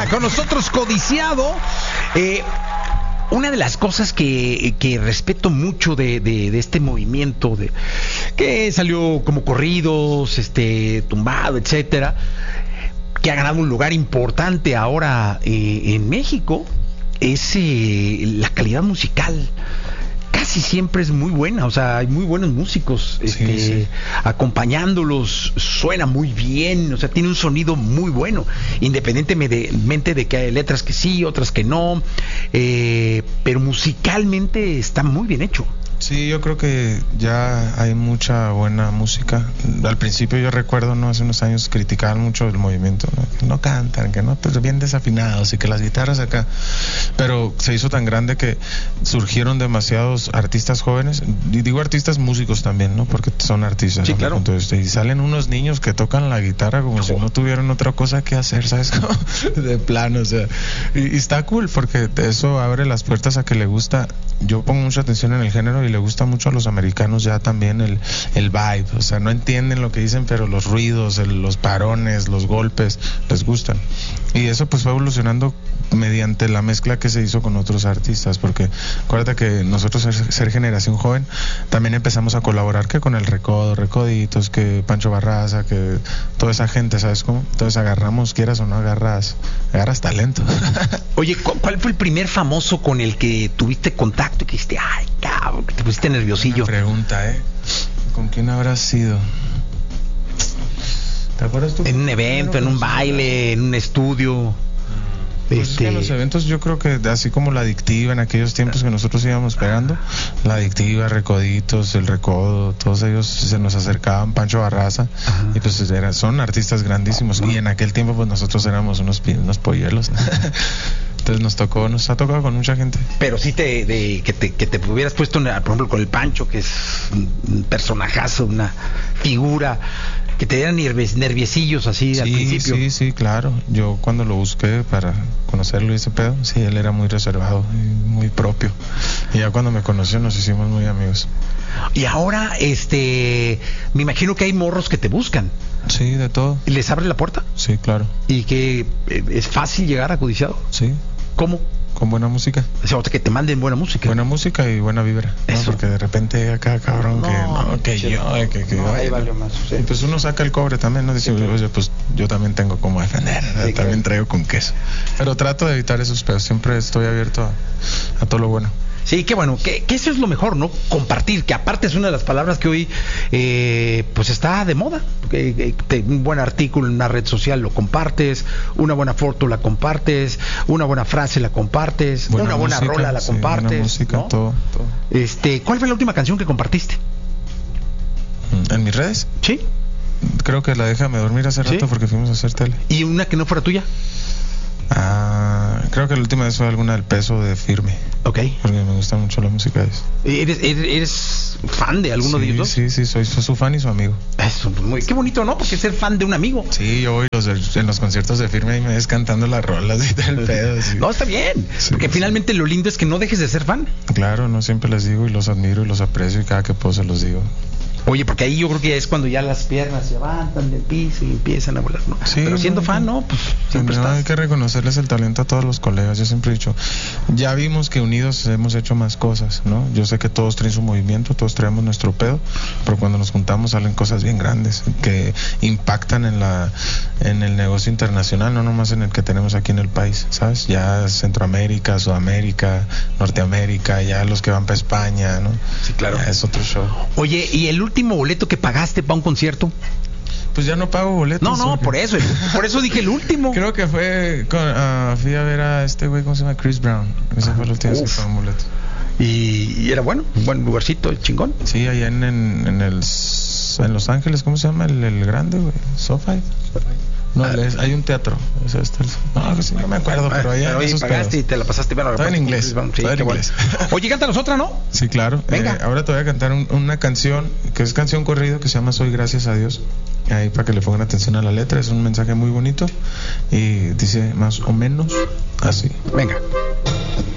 con nosotros Codiciado. Una de las cosas que respeto mucho de este movimiento que salió como corridos, tumbado, etcétera, que ha ganado un lugar importante ahora en México, es la calidad musical. Casi siempre es muy buena, o sea, hay muy buenos músicos acompañándolos, suena muy bien, o sea, tiene un sonido muy bueno, independientemente de que hay letras que sí, otras que no, pero musicalmente está muy bien hecho. Sí, yo creo que ya hay mucha buena música. Al principio yo recuerdo, ¿no? Hace unos años criticaban mucho el movimiento, ¿no? Que no cantan, que no, pues bien desafinados y que las guitarras acá. Pero se hizo tan grande que surgieron demasiados artistas jóvenes, y digo artistas músicos también, ¿no? Porque son artistas. Sí, ¿no? claro. Entonces, y salen unos niños que tocan la guitarra como si no tuvieran otra cosa que hacer, ¿sabes? De plano, o sea. Y está cool porque eso abre las puertas a que le gusta. Yo pongo mucha atención en el género y le gusta mucho a los americanos ya también el vibe, o sea, no entienden lo que dicen, pero los ruidos, los parones, los golpes, les gustan. Y eso pues fue evolucionando mediante la mezcla que se hizo con otros artistas, porque acuérdate que nosotros ser generación joven también empezamos a colaborar que con el Recodo, Recoditos, que Pancho Barraza, que toda esa gente, ¿sabes cómo? Entonces agarramos, quieras o no, agarras talento. Oye, ¿cuál fue el primer famoso con el que tuviste contacto y que dijiste, ay, cabrón, que te pusiste nerviosillo? Buena pregunta, ¿con quién habrás sido? ¿Te acuerdas tú? En un evento, en un baile, en un estudio. Pues es que en los eventos yo creo que así como La Adictiva en aquellos tiempos que nosotros íbamos pegando, La Adictiva, Recoditos, El Recodo, todos ellos se nos acercaban, Pancho Barraza. Ajá. Y pues son artistas grandísimos. Ajá. Y en aquel tiempo pues nosotros éramos unos polluelos. Entonces nos ha tocado con mucha gente. Pero sí que te hubieras puesto, por ejemplo, con el Pancho, que es un personajazo, una figura, que te dieran nerviecillos así al principio. Sí, claro. Yo cuando lo busqué para conocerlo y ese pedo, sí, él era muy reservado y muy propio. Y ya cuando me conoció nos hicimos muy amigos. Y ahora, me imagino que hay morros que te buscan. Sí, de todo. ¿Y les abre la puerta? Sí, claro. ¿Y que es fácil llegar a Codiciado? Sí. ¿Cómo? Con buena música. O sea, que te manden buena música. Buena música y buena vibra, ¿no? Eso. Porque de repente acá, cabrón, ahí valió más. Sí. Y pues uno saca el cobre también, ¿no? Dice, oye, pues yo también tengo como defender, sí, también traigo con queso. Pero trato de evitar esos pedos, siempre estoy abierto a todo lo bueno. Sí, qué bueno, que eso es lo mejor, ¿no? Compartir, que aparte es una de las palabras que hoy pues está de moda. Un buen artículo en una red social lo compartes, una buena foto la compartes, una buena frase la compartes, una buena rola la compartes. Buena música, ¿no? Todo. ¿Cuál fue la última canción que compartiste? ¿En mis redes? Sí. Creo que la Déjame Dormir hace rato porque fuimos a hacer tele. ¿Y una que no fuera tuya? Creo que la última vez fue alguna del Peso de Firme. Ok. Porque me gusta mucho la música de eso. ¿Eres fan de alguno de ellos? Sí, soy su fan y su amigo. Eso, qué bonito, ¿no? Porque ser fan de un amigo. Sí, yo voy en los conciertos de Firme y me ves cantando las rolas y tal pedo. Sí. No, está bien. Porque finalmente lo lindo es que no dejes de ser fan. Claro, no siempre les digo y los admiro y los aprecio y cada que puedo se los digo. Oye, porque ahí yo creo que es cuando ya las piernas se levantan del piso y empiezan a volar, ¿no? Sí, pero siendo fan, ¿no? Pues siempre estás. Hay que reconocerles el talento a todos los colegas. Yo siempre he dicho, ya vimos que unidos hemos hecho más cosas, ¿no? Yo sé que todos traen su movimiento, todos traemos nuestro pedo, pero cuando nos juntamos salen cosas bien grandes que impactan en el negocio internacional, no nomás en el que tenemos aquí en el país, ¿sabes? Ya Centroamérica, Sudamérica, Norteamérica, ya los que van para España, ¿no? Sí, claro. Ya es otro show. Oye, ¿y el último boleto que pagaste para un concierto? Pues ya no pago boletos. No, por eso dije el último. Creo que fue fui a ver a este güey, ¿cómo se llama? Chris Brown. Ese fue el último que pagué un boleto. Y era bueno, un buen lugarcito, chingón. Sí, allá en Los Ángeles, ¿cómo se llama? El grande, güey, SoFi. No, hay un teatro. No me acuerdo, pero allá esos pagaste y te la pasaste bien. Está en inglés. Sí, qué bueno. Oye, cántanos otra, ¿no? Sí, claro. Venga. Ahora te voy a cantar una canción que es canción corrido que se llama Soy Gracias a Dios. Ahí para que le pongan atención a la letra, es un mensaje muy bonito y dice más o menos así. Venga.